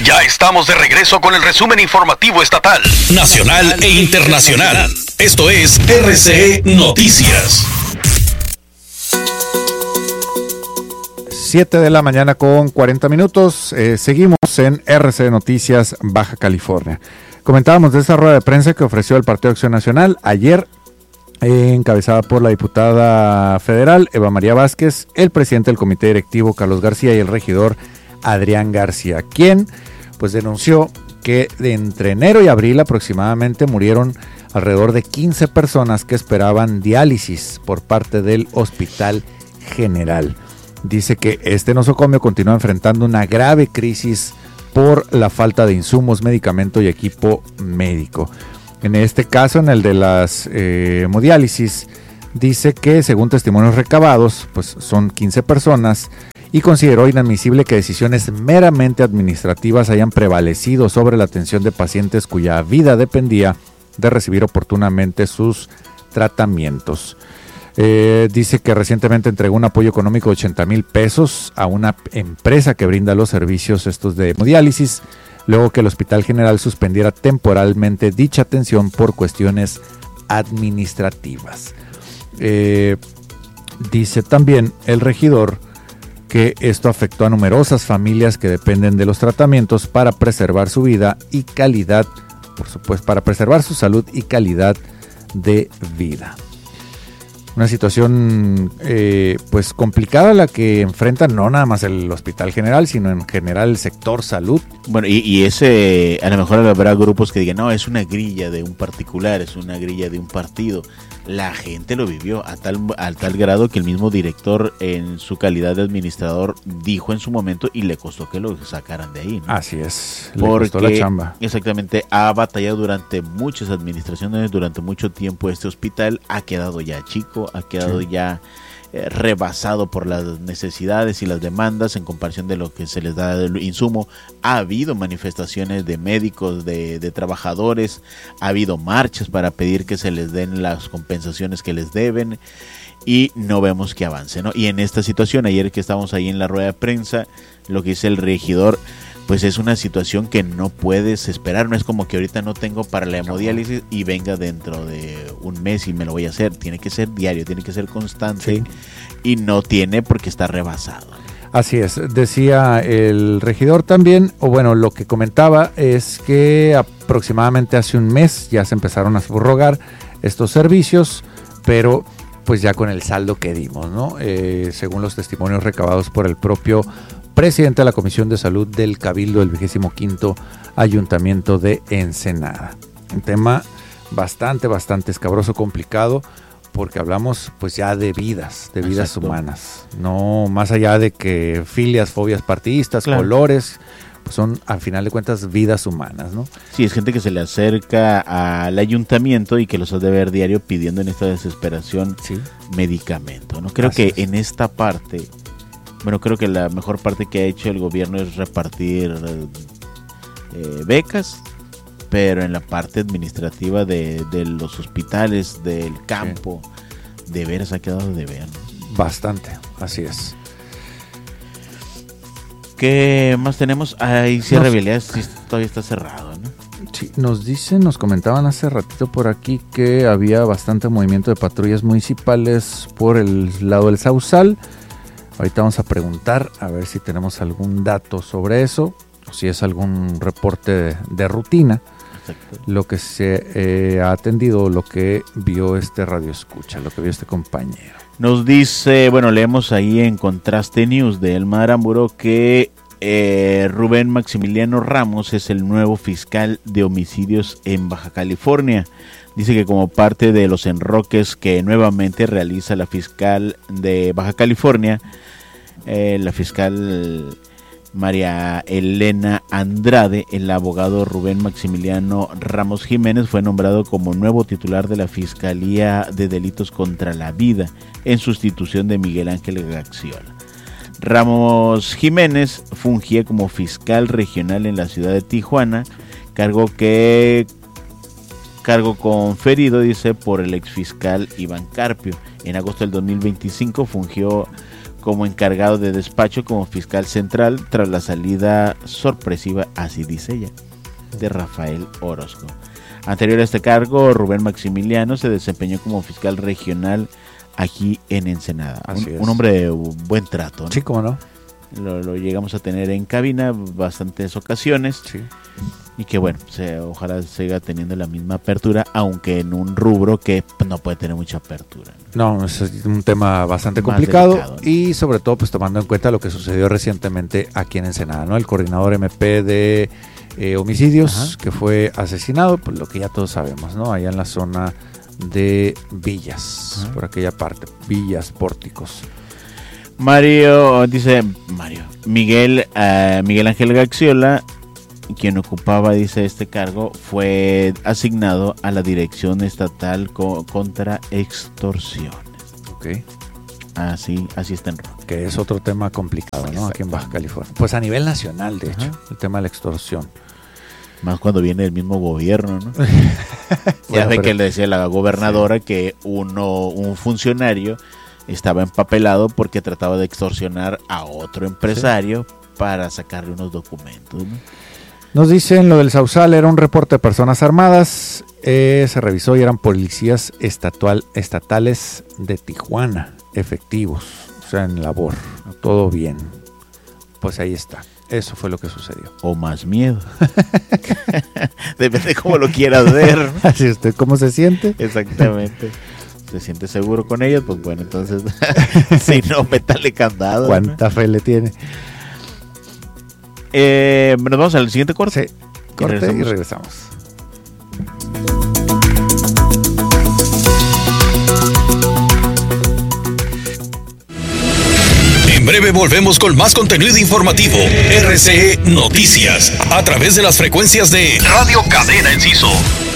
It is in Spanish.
Ya estamos de regreso con el resumen informativo estatal, nacional e internacional. Esto es RCE Noticias. 7 de la mañana con 40 minutos. Seguimos en RCE Noticias Baja California. Comentábamos de esta rueda de prensa que ofreció el Partido Acción Nacional ayer, encabezada por la diputada federal Eva María Vázquez, el presidente del comité directivo Carlos García y el regidor Adrián García, quien pues denunció que de entre enero y abril aproximadamente murieron alrededor de 15 personas que esperaban diálisis por parte del Hospital General. Dice que este nosocomio continúa enfrentando una grave crisis por la falta de insumos, medicamento y equipo médico. En este caso, en el de las hemodiálisis, dice que según testimonios recabados, pues son 15 personas y consideró inadmisible que decisiones meramente administrativas hayan prevalecido sobre la atención de pacientes cuya vida dependía de recibir oportunamente sus tratamientos. Dice que recientemente entregó un apoyo económico de 80,000 pesos a una empresa que brinda los servicios estos de hemodiálisis, luego que el Hospital General suspendiera temporalmente dicha atención por cuestiones administrativas. Dice también el regidor que esto afectó a numerosas familias que dependen de los tratamientos para preservar su vida y calidad, por supuesto, para preservar su salud y calidad de vida. Una situación pues complicada la que enfrenta no nada más el Hospital General, sino en general el sector salud. Bueno, y ese, a lo mejor habrá grupos que digan, no, es una grilla de un particular, es una grilla de un partido. La gente lo vivió a tal grado que el mismo director en su calidad de administrador dijo en su momento y le costó que lo sacaran de ahí, ¿no? Así es, le costó la chamba. Exactamente, ha batallado durante muchas administraciones, durante mucho tiempo este hospital, ha quedado ya chico, ha quedado ya rebasado por las necesidades y las demandas en comparación de lo que se les da de insumo. Ha habido manifestaciones de médicos, de trabajadores, ha habido marchas para pedir que se les den las compensaciones que les deben y no vemos que avance, ¿no? Y en esta situación, ayer que estábamos ahí en la rueda de prensa, lo que dice el regidor, pues es una situación que no puedes esperar, no es como que ahorita no tengo para la hemodiálisis y venga dentro de un mes y me lo voy a hacer, tiene que ser diario, tiene que ser constante, sí. Y no tiene porque está rebasado. Así es, decía el regidor también, o bueno, lo que comentaba es que aproximadamente hace un mes ya se empezaron a subrogar estos servicios, pero pues ya con el saldo que dimos, ¿no? Según los testimonios recabados por el propio presidente de la Comisión de Salud del Cabildo del 25º Ayuntamiento de Ensenada. Un tema bastante escabroso, complicado, porque hablamos pues ya de vidas humanas, no más allá de que filias, fobias partidistas, claro, colores, pues son al final de cuentas vidas humanas, ¿no? Sí, es gente que se le acerca al ayuntamiento y que los hace ver diario pidiendo en esta desesperación, sí, medicamento, ¿no? Creo que en esta parte, bueno, creo que la mejor parte que ha hecho el gobierno es repartir becas, pero en la parte administrativa de los hospitales, del campo, sí, de veras ha quedado de ver, ¿no? Bastante, así es. ¿Qué más tenemos? Ahí cierre de vialidades, sí, todavía está cerrado, ¿no? Sí, nos comentaban hace ratito por aquí que había bastante movimiento de patrullas municipales por el lado del Sausal. Ahorita vamos a preguntar a ver si tenemos algún dato sobre eso, o si es algún reporte de rutina. Exacto. Lo que se ha atendido, lo que vio este radioescucha, lo que vio este compañero. Nos dice, bueno, leemos ahí en Contraste News de Elma Aramburo que Rubén Maximiliano Ramos es el nuevo fiscal de homicidios en Baja California. Dice que como parte de los enroques que nuevamente realiza la fiscal de Baja California, la fiscal María Elena Andrade, el abogado Rubén Maximiliano Ramos Jiménez fue nombrado como nuevo titular de la Fiscalía de Delitos contra la Vida en sustitución de Miguel Ángel Gaxiola. Ramos Jiménez fungía como fiscal regional en la ciudad de Tijuana, cargo conferido, dice, por el exfiscal Iván Carpio. En agosto del 2025 fungió como encargado de despacho como fiscal central tras la salida sorpresiva, así dice ella, de Rafael Orozco. Anterior a este cargo, Rubén Maximiliano se desempeñó como fiscal regional aquí en Ensenada. Un hombre de buen trato, ¿no? Sí, cómo no. Lo llegamos a tener en cabina bastantes ocasiones. Sí. Y que bueno, ojalá siga teniendo la misma apertura, aunque en un rubro que no puede tener mucha apertura. No, es un tema bastante complicado delicado, ¿no? Y sobre todo pues tomando en cuenta lo que sucedió recientemente aquí en Ensenada, ¿no? El coordinador MP de homicidios, ajá, que fue asesinado, pues lo que ya todos sabemos, ¿no? Allá en la zona de Villas, ajá, por aquella parte, Villas, Pórticos. Miguel Ángel Gaxiola, quien ocupaba, dice, este cargo, fue asignado a la Dirección Estatal contra Extorsiones. Ok. Así está en rojo. Que es otro tema complicado, ¿no? Aquí en Baja California. Pues a nivel nacional, de hecho, el tema de la extorsión. Más cuando viene del mismo gobierno, ¿no? Ya ve que le decía la gobernadora, sí, que un funcionario estaba empapelado porque trataba de extorsionar a otro empresario, sí, para sacarle unos documentos, ¿no? Nos dicen lo del Sausal, era un reporte de personas armadas, se revisó y eran policías estatales de Tijuana, efectivos, o sea, en labor, todo bien. Pues ahí está, eso fue lo que sucedió. O más miedo. Depende de cómo lo quieras ver. Así usted, ¿cómo se siente? Exactamente. ¿Se siente seguro con ellos? Pues bueno, entonces, si no, métale candado. ¿Cuánta fe le tiene? Nos vamos al siguiente corte. Sí, corte y regresamos. En breve volvemos con más contenido informativo. RCE Noticias, a través de las frecuencias de Radio Cadena Enciso.